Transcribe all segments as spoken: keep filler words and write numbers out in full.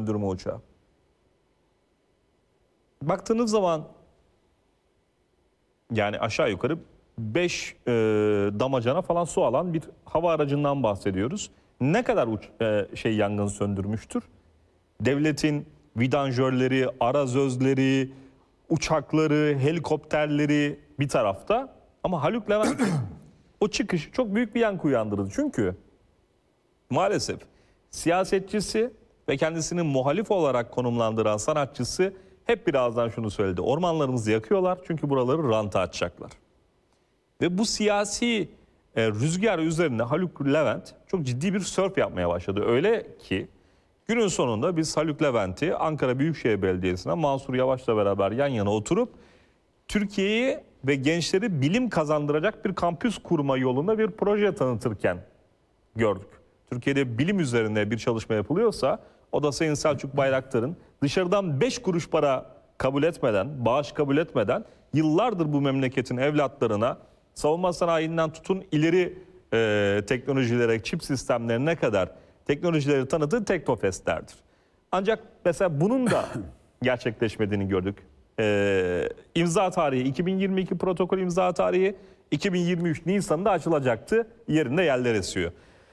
söndürme uçağı. Baktığınız zaman yani aşağı yukarı beş e, damacana falan su alan bir hava aracından bahsediyoruz. Ne kadar uç, e, şey yangın söndürmüştür? Devletin vidanjörleri, arazözleri, uçakları, helikopterleri bir tarafta. Ama Haluk Levent'in o çıkışı çok büyük bir yankı uyandırdı. Çünkü maalesef siyasetçisi ve kendisini muhalif olarak konumlandıran sanatçısı hep birazdan şunu söyledi. Ormanlarımızı yakıyorlar çünkü buraları ranta açacaklar. Ve bu siyasi e, rüzgar üzerine Haluk Levent çok ciddi bir sörf yapmaya başladı. Öyle ki günün sonunda biz Haluk Levent'i Ankara Büyükşehir Belediyesi'ne Mansur Yavaş'la beraber yan yana oturup Türkiye'yi ve gençleri bilim kazandıracak bir kampüs kurma yolunda bir proje tanıtırken gördük. Türkiye'de bilim üzerine bir çalışma yapılıyorsa o da Sayın Selçuk Bayraktar'ın dışarıdan beş kuruş para kabul etmeden, bağış kabul etmeden yıllardır bu memleketin evlatlarına savunma sanayinden tutun ileri e, teknolojilere, çip sistemlerine kadar teknolojileri tanıdığı Teknofest'lerdir. Ancak mesela bunun da gerçekleşmediğini gördük. E, imza tarihi iki bin yirmi iki, protokol imza tarihi iki bin yirmi üç Nisan'da açılacaktı. Yerinde yerler esiyor.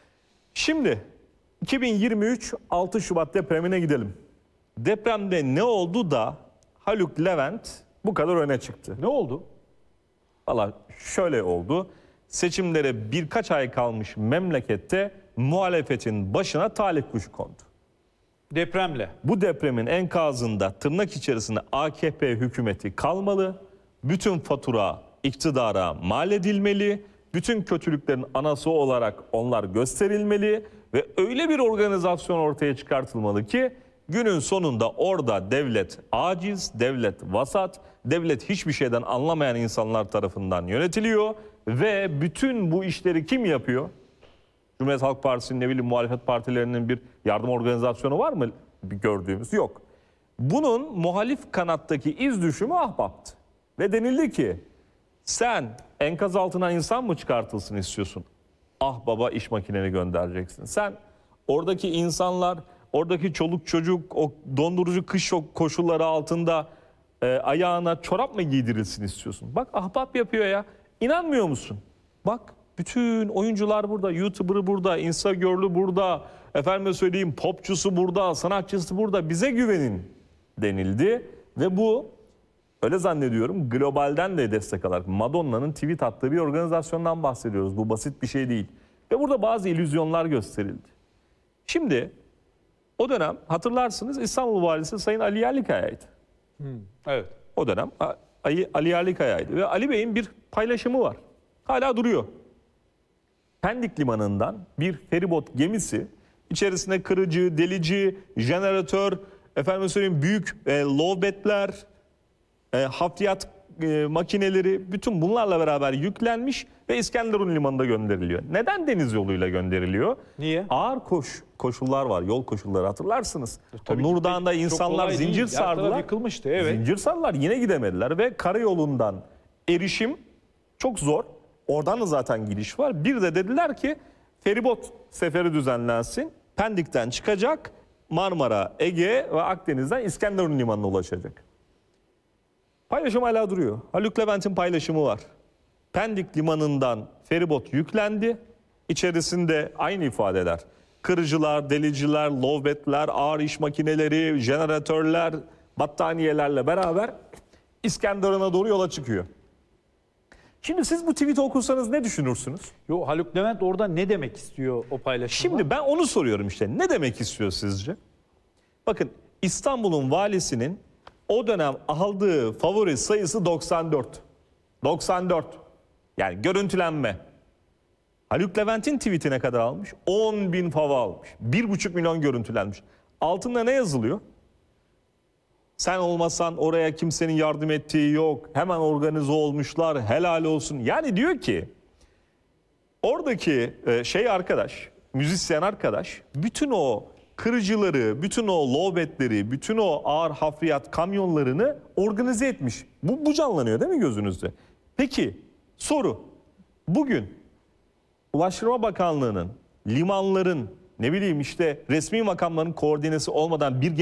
Şimdi iki bin yirmi üç altı Şubat depremine gidelim. Depremde ne oldu da Haluk Levent bu kadar öne çıktı? Ne oldu? Valla şöyle oldu. Seçimlere birkaç ay kalmış memlekette muhalefetin başına talih kuşu kondu. Depremle. Bu depremin enkazında tırnak içerisinde A K P hükümeti kalmalı. Bütün fatura iktidara mal edilmeli. Bütün kötülüklerin anası olarak onlar gösterilmeli. Ve öyle bir organizasyon ortaya çıkartılmalı ki günün sonunda orada devlet aciz, devlet vasat, devlet hiçbir şeyden anlamayan insanlar tarafından yönetiliyor. Ve bütün bu işleri kim yapıyor? Cumhuriyet Halk Partisi'nin, ne bileyim, muhalefet partilerinin bir yardım organizasyonu var mı gördüğümüz? Yok. Bunun muhalif kanattaki iz düşümü Ahbap'tı. Ve denildi ki sen enkaz altına insan mı çıkartılsın istiyorsun? Ah baba, iş makineni göndereceksin. Sen oradaki insanlar, oradaki çoluk çocuk o dondurucu kış koşulları altında e, ayağına çorap mı giydirilsin istiyorsun? Bak Ahbap yapıyor ya. İnanmıyor musun? Bak bütün oyuncular burada, YouTuber'ı burada, Instagram'lı burada, efendime söyleyeyim popçusu burada, sanatçısı burada, bize güvenin denildi. Ve bu, öyle zannediyorum, globalden de destek alarak Madonna'nın tweet attığı bir organizasyondan bahsediyoruz. Bu basit bir şey değil. Ve burada bazı illüzyonlar gösterildi. Şimdi o dönem hatırlarsınız İstanbul Valisi Sayın Ali Yerlikaya'ydı. Hmm, evet. O dönem Ali, Ali Yerlikaya'ydı ve Ali Bey'in bir paylaşımı var. Hala duruyor. Pendik Limanı'ndan bir feribot gemisi içerisinde kırıcı, delici, jeneratör, efendim söyleyeyim büyük e, lowbatler, e, hafriyat e, makineleri, bütün bunlarla beraber yüklenmiş ve İskenderun Limanı'nda gönderiliyor. Neden deniz yoluyla gönderiliyor? Niye? Ağır koş, koşullar var, yol koşulları hatırlarsınız. Tabii o Nurdağ'da insanlar zincir değil. sardılar. Yıkılmıştı, evet. Zincir sardılar, yine gidemediler ve karayolundan erişim çok zor. Oradan da zaten giriş var. Bir de dediler ki feribot seferi düzenlensin. Pendik'ten çıkacak, Marmara, Ege ve Akdeniz'den İskenderun Limanı'na ulaşacak. Paylaşım hala duruyor. Haluk Levent'in paylaşımı var. Pendik Limanı'ndan feribot yüklendi. İçerisinde aynı ifadeler. Kırıcılar, deliciler, lowbatler, ağır iş makineleri, jeneratörler, battaniyelerle beraber İskenderun'a doğru yola çıkıyor. Şimdi siz bu tweet'i okursanız ne düşünürsünüz? Yo, Haluk Levent orada ne demek istiyor o paylaşımda? Şimdi ben onu soruyorum işte. Ne demek istiyor sizce? Bakın İstanbul'un valisinin o dönem aldığı favori sayısı doksan dört. doksan dört. Yani görüntülenme. Haluk Levent'in tweet'i ne kadar almış? on bin fava almış. bir buçuk milyon görüntülenmiş. Altında ne yazılıyor? Sen olmasan oraya kimsenin yardım ettiği yok. Hemen organize olmuşlar. Helal olsun. Yani diyor ki oradaki şey arkadaş, müzisyen arkadaş bütün o kırıcıları, bütün o lowbatleri, bütün o ağır hafriyat kamyonlarını organize etmiş. Bu, bu canlanıyor değil mi gözünüzde? Peki soru. Bugün Ulaştırma Bakanlığı'nın, limanların, ne bileyim işte resmi makamların koordinesi olmadan bir